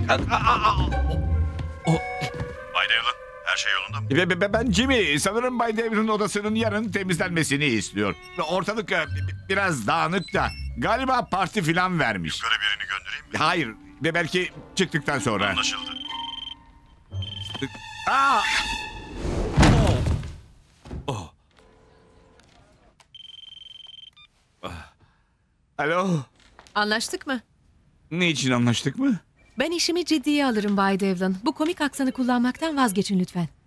Bay Devlin, her şey yolunda mı? Ben Jimmy. Sanırım Bay David'in odasının yarın temizlenmesini istiyor. Ortalık biraz dağınık da. Galiba parti filan vermiş. Yukarı birini göndereyim mi? Hayır. Ve belki çıktıktan sonra. Anlaşıldı. Aa! Alo. Anlaştık mı? Niçin anlaştık mı? Ben işimi ciddiye alırım Bay Devlin. Bu komik aksanı kullanmaktan vazgeçin lütfen.